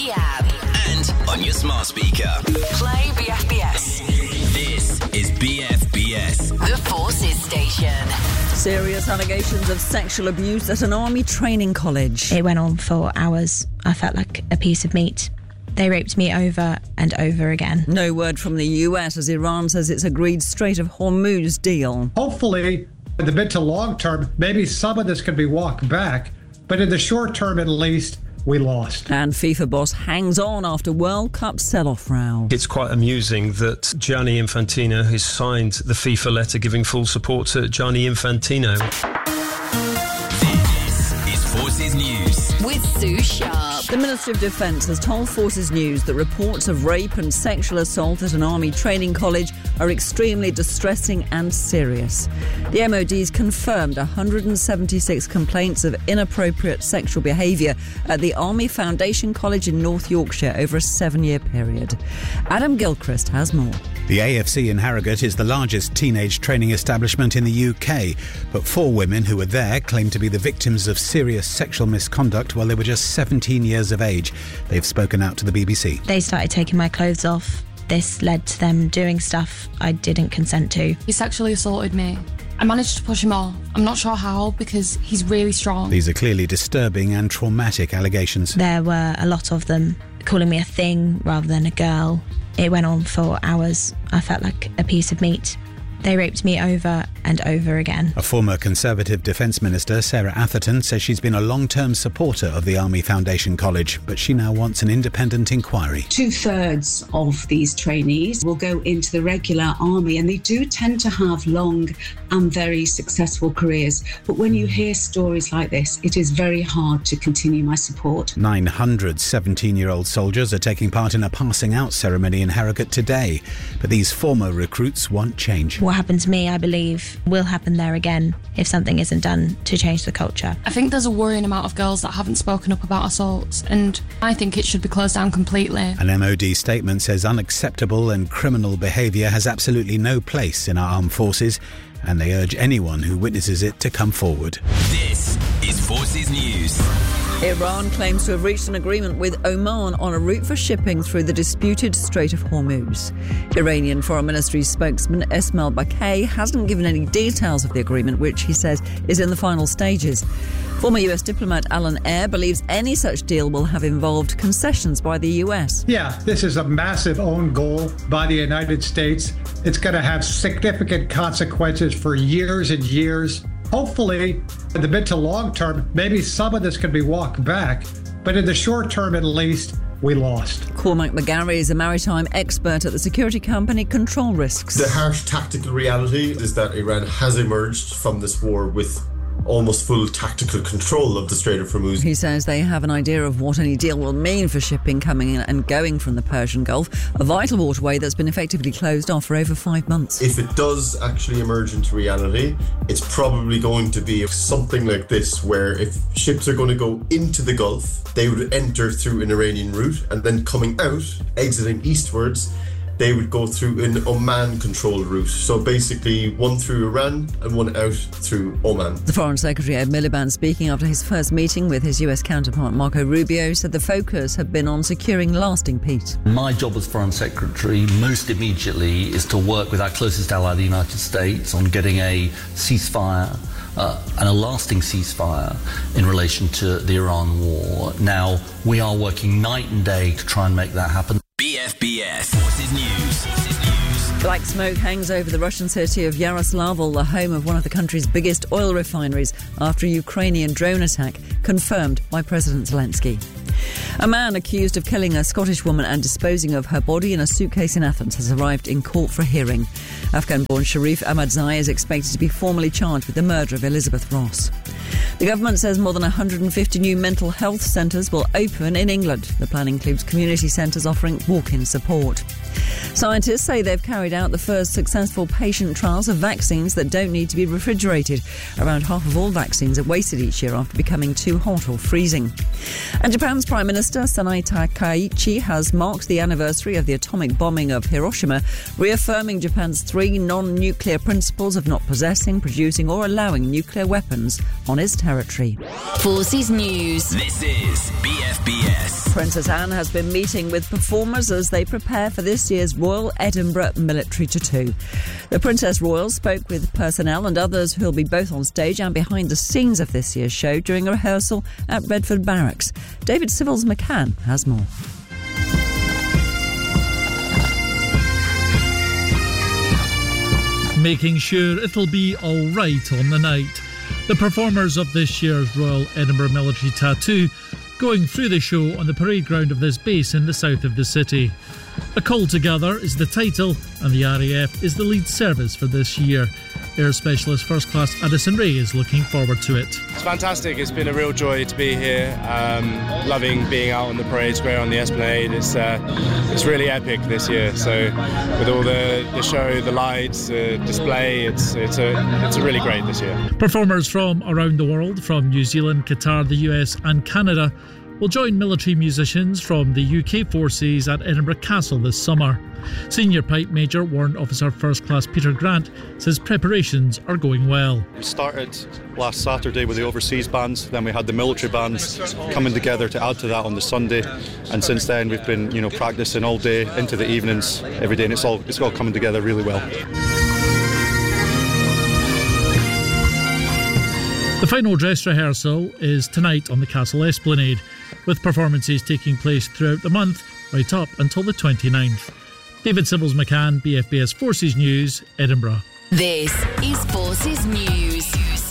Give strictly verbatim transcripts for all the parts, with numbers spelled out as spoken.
the app. And on your smart speaker. Play B F B S. This is B F B S. The Forces Station. Serious allegations of sexual abuse at an army training college. It went on for hours. I felt like a piece of meat. They raped me over and over again. No word from the U S as Iran says it's agreed Strait of Hormuz deal. Hopefully, in the mid to long term, maybe some of this can be walked back. But in the short term, at least, we lost. And FIFA boss hangs on after World Cup sell-off row. It's quite amusing that Gianni Infantino has signed the FIFA letter giving full support to Gianni Infantino. This is Forces News. With Sue Sharp. The Ministry of Defence has told Forces News that reports of rape and sexual assault at an army training college are extremely distressing and serious. The M O D's confirmed one hundred seventy-six complaints of inappropriate sexual behaviour at the Army Foundation College in North Yorkshire over a seven-year period. Adam Gilchrist has more. The A F C in Harrogate is the largest teenage training establishment in the U K, but four women who were there claim to be the victims of serious sexual misconduct while they were just seventeen years of age. They've spoken out to the B B C. They started taking my clothes off. This led to them doing stuff I didn't consent to. He sexually assaulted me. I managed to push him off. I'm not sure how because he's really strong. These are clearly disturbing and traumatic allegations. There were a lot of them, calling me a thing rather than a girl. It went on for hours. I felt like a piece of meat. They raped me over and over again. A former Conservative Defence Minister, Sarah Atherton, says she's been a long-term supporter of the Army Foundation College, but she now wants an independent inquiry. Two-thirds of these trainees will go into the regular army, and they do tend to have long and very successful careers. But when you hear stories like this, it is very hard to continue my support. nine hundred seventeen-year-old soldiers are taking part in a passing-out ceremony in Harrogate today, but these former recruits want change. What happened to me, I believe, will happen there again if something isn't done to change the culture. I think there's a worrying amount of girls that haven't spoken up about assaults, and I think it should be closed down completely. An M O D statement says unacceptable and criminal behaviour has absolutely no place in our armed forces, and they urge anyone who witnesses it to come forward. This is Forces News. Iran claims to have reached an agreement with Oman on a route for shipping through the disputed Strait of Hormuz. Iranian Foreign Ministry spokesman Ismail Baqai hasn't given any details of the agreement, which he says is in the final stages. Former U S diplomat Alan Eyre believes any such deal will have involved concessions by the U S. Yeah, this is a massive own goal by the United States. It's going to have significant consequences for years and years. Hopefully, in the mid to long term, maybe some of this can be walked back. But in the short term, at least, we lost. Cormac McGarry is a maritime expert at the security company Control Risks. The harsh tactical reality is that Iran has emerged from this war with almost full tactical control of the Strait of Hormuz. He says they have an idea of what any deal will mean for shipping coming in and going from the Persian Gulf, a vital waterway that's been effectively closed off for over five months. If it does actually emerge into reality, it's probably going to be something like this, where if ships are going to go into the Gulf, they would enter through an Iranian route, and then coming out, exiting eastwards, they would go through an Oman-controlled route. So basically one through Iran and one out through Oman. The Foreign Secretary Ed Miliband, speaking after his first meeting with his U S counterpart Marco Rubio, said the focus had been on securing lasting peace. My job as Foreign Secretary most immediately is to work with our closest ally, the United States, on getting a ceasefire Uh, and a lasting ceasefire in relation to the Iran war. Now, we are working night and day to try and make that happen. B F B S Forces News. Forces News. Black smoke hangs over the Russian city of Yaroslavl, the home of one of the country's biggest oil refineries, after a Ukrainian drone attack, confirmed by President Zelensky. A man accused of killing a Scottish woman and disposing of her body in a suitcase in Athens has arrived in court for hearing. Afghan-born Sharif Ahmadzai is expected to be formally charged with the murder of Elizabeth Ross. The government says more than one hundred fifty new mental health centres will open in England. The plan includes community centres offering walk-in support. Scientists say they've carried out the first successful patient trials of vaccines that don't need to be refrigerated. Around half of all vaccines are wasted each year after becoming too hot or freezing. And Japan's Prime Minister Sanae Takaichi has marked the anniversary of the atomic bombing of Hiroshima, reaffirming Japan's three non-nuclear principles of not possessing, producing or allowing nuclear weapons on its territory. Forces News. This is B F B S. Princess Anne has been meeting with performers as they prepare for this year's Royal Edinburgh Military Tattoo. The Princess Royal spoke with personnel and others who'll be both on stage and behind the scenes of this year's show during a rehearsal at Redford Barracks. David Civils McCann has more. Making sure it'll be all right on the night. The performers of this year's Royal Edinburgh Military Tattoo going through the show on the parade ground of this base in the south of the city. A Call Together is the title, and the R A F is the lead service for this year. Air Specialist First Class Addison Ray is looking forward to it. It's fantastic. It's been a real joy to be here. Um, loving being out on the parade square on the Esplanade. It's uh, it's really epic this year. So with all the, the show, the lights, the display, it's it's a it's a really great this year. Performers from around the world, from New Zealand, Qatar, the U S and Canada, will join military musicians from the U K forces at Edinburgh Castle this summer. Senior Pipe Major Warrant Officer First Class Peter Grant says preparations are going well. We started last Saturday with the overseas bands, then we had the military bands coming together to add to that on the Sunday, and since then we've been, you know, practicing all day into the evenings every day, and it's all it's all coming together really well. The final dress rehearsal is tonight on the Castle Esplanade, with performances taking place throughout the month, right up until the twenty-ninth. David Civils McCann, B F B S Forces News, Edinburgh. This is Forces News.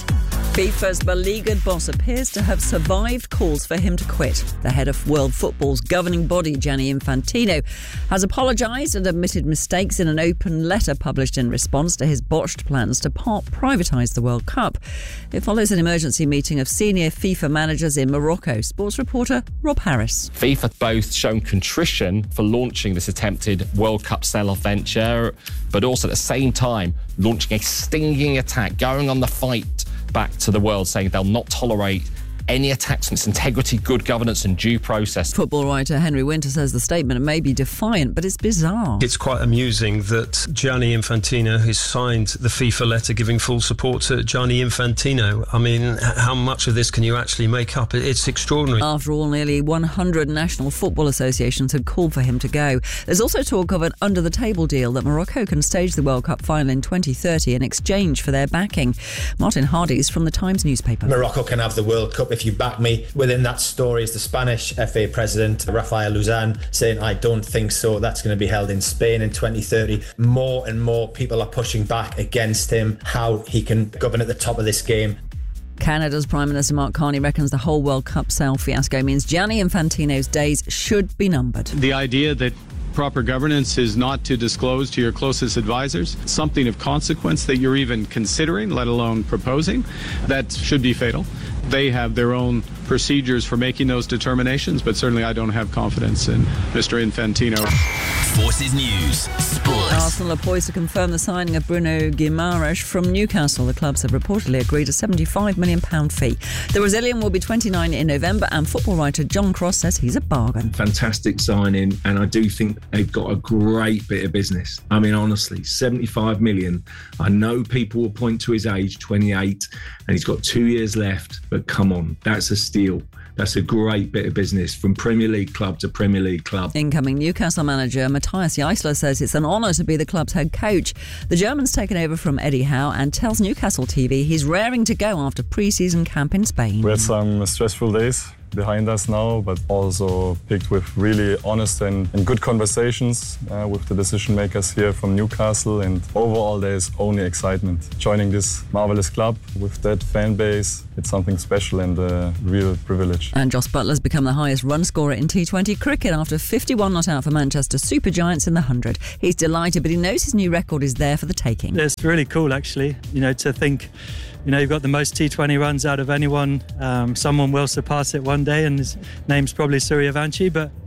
FIFA's beleaguered boss appears to have survived calls for him to quit. The head of World Football's governing body, Gianni Infantino, has apologised and admitted mistakes in an open letter published in response to his botched plans to part privatise the World Cup. It follows an emergency meeting of senior FIFA managers in Morocco. Sports reporter Rob Harris. FIFA both shown contrition for launching this attempted World Cup sell-off venture, but also at the same time launching a stinging attack, going on the fight back to the world, saying they'll not tolerate any attacks on its integrity, good governance and due process. Football writer Henry Winter says the statement may be defiant, but it's bizarre. It's quite amusing that Gianni Infantino has signed the FIFA letter giving full support to Gianni Infantino. I mean, how much of this can you actually make up? It's extraordinary. After all, nearly one hundred national football associations had called for him to go. There's also talk of an under-the-table deal that Morocco can stage the World Cup final in twenty thirty in exchange for their backing. Martin Hardy's from the Times newspaper. Morocco can have the World Cup if you back me. Within that story is the Spanish F A president, Rafael Luzan, saying, I don't think so. That's going to be held in Spain in twenty thirty. More and more people are pushing back against him, how he can govern at the top of this game. Canada's Prime Minister Mark Carney reckons the whole World Cup sale fiasco means Gianni Infantino's days should be numbered. The idea that proper governance is not to disclose to your closest advisors something of consequence that you're even considering, let alone proposing, that should be fatal. They have their own procedures for making those determinations, but certainly I don't have confidence in Mister Infantino. Forces News. Sports. Arsenal are poised to confirm the signing of Bruno Guimaraes from Newcastle. The clubs have reportedly agreed a seventy-five million pounds fee. The Brazilian will be twenty-nine in November, and football writer John Cross says he's a bargain. Fantastic signing, and I do think they've got a great bit of business. I mean, honestly, seventy-five million. I know people will point to his age, twenty-eight, and he's got two years left, but come on, that's a steal. That's a great bit of business from Premier League club to Premier League club. Incoming Newcastle manager Matthias Jaissler says it's an honour to be the club's head coach. The German's taken over from Eddie Howe and tells Newcastle T V he's raring to go after pre-season camp in Spain. We had some stressful days behind us now, but also picked with really honest and, and good conversations uh, with the decision makers here from Newcastle, and overall there's only excitement. Joining this marvellous club with that fan base, it's something special and a real privilege. And Jos Buttler's become the highest run scorer in T twenty cricket after fifty-one not out for Manchester Super Giants in the one hundred. He's delighted, but he knows his new record is there for the taking. It's really cool, actually, you know, to think, you know, you've got the most T twenty runs out of anyone. Um, someone will surpass it one day, and his name's probably Suryavanshi, but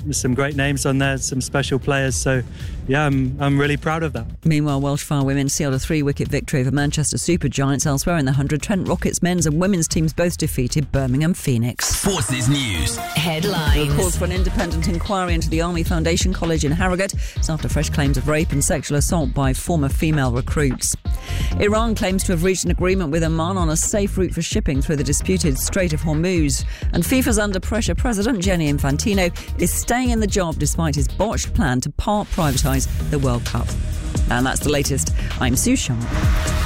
There's some great names on there, some special players. So, yeah, I'm I'm really proud of that. Meanwhile, Welsh Fire Women sealed a three-wicket victory over Manchester Super Giants. Elsewhere in the hundred, Trent Rockets men's and women's teams both defeated Birmingham Phoenix. Forces News. Headlines. The calls for an independent inquiry into the Army Foundation College in Harrogate. It's after fresh claims of rape and sexual assault by former female recruits. Iran claims to have reached an agreement with Oman on a safe route for shipping through the disputed Strait of Hormuz. And FIFA's under pressure President Gianni Infantino is staying in the job despite his botched plan to part privatise the World Cup. And that's the latest. I'm Sue Sharp.